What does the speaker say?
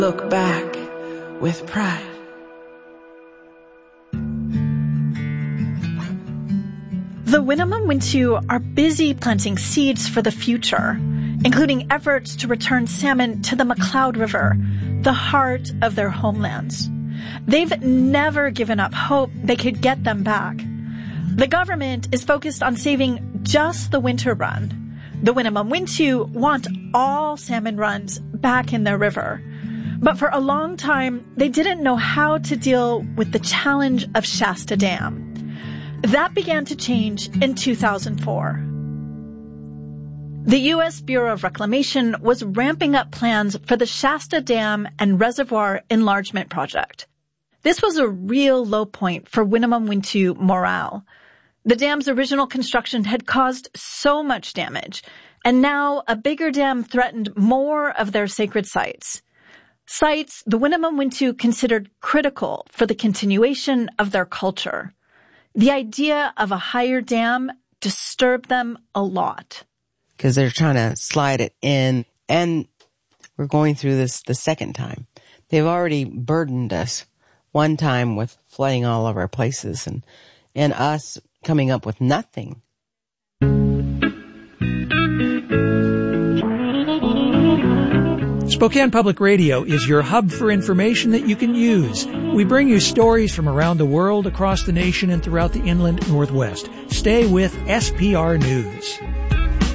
Look back with pride. The Winnemem-Wintu are busy planting seeds for the future, including efforts to return salmon to the McCloud River, the heart of their homelands. They've never given up hope they could get them back. The government is focused on saving just the winter run. The Winnemem-Wintu want all salmon runs back in their river. But for a long time, they didn't know how to deal with the challenge of Shasta Dam. That began to change in 2004. The U.S. Bureau of Reclamation was ramping up plans for the Shasta Dam and Reservoir Enlargement Project. This was a real low point for Winnemem-Wintu morale. The dam's original construction had caused so much damage, and now a bigger dam threatened more of their sacred sites. Sites the Winnemem-Wintu considered critical for the continuation of their culture. The idea of a higher dam disturbed them a lot. Because they're trying to slide it in, and we're going through this the second time. They've already burdened us one time with flooding all of our places and us coming up with nothing. Spokane Public Radio is your hub for information that you can use. We bring you stories from around the world, across the nation, and throughout the inland Northwest. Stay with SPR News.